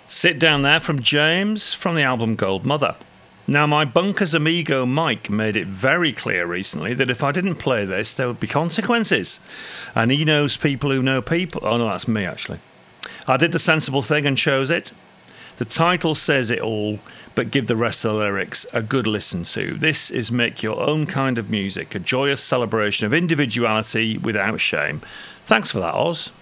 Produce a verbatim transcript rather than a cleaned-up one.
Sit Down There from James from the album Gold Mother. Now, my Bunkers amigo Mike made it very clear recently that if I didn't play this, there would be consequences. And he knows people who know people. Oh, no, that's me, actually. I did the sensible thing and chose it. The title says it all, but give the rest of the lyrics a good listen to. This is Make Your Own Kind of Music, a joyous celebration of individuality without shame. Thanks for that, Oz.